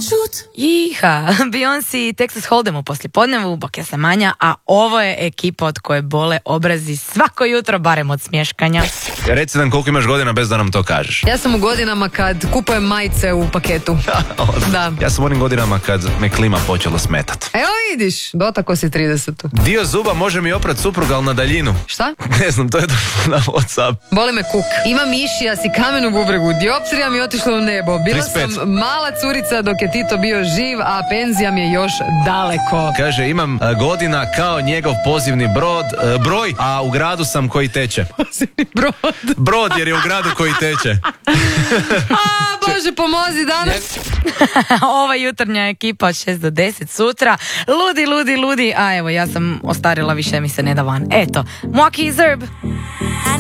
Iha, Beyoncé i Texas Hold'em u poslijepodnevu, Bok ja sam Anja, a ovo je ekipa od koje bole obrazi svako jutro, barem od smješkanja. Reci nam koliko imaš godina bez da nam to kažeš. Ja sam u godinama kad kupujem majice u paketu. Da. Ja sam u onim godinama kad me klima počela smetat. Evo vidiš, dotako si 30. Dio zuba može mi oprat supruga, ali na daljinu. Šta? Ne znam, to je došlo na WhatsApp. Boli me kuk. Ima mišija, si kamen u bubregu, dioptrija mi je otišla u nebo. Bila 35. sam mala curica dok je Tito bio živ, a penzija mi je još daleko. Kaže, imam godina kao njegov pozivni broj, a u gradu sam koji teče. Pozivni brod. Brod, jer je u gradu koji teče. A, Bože, pomozi danas. Ova jutarnja ekipa od 6 do 10 sutra. Ludi, a evo ja sam ostarila, više mi se ne da van. Eto, Moaki Zerb.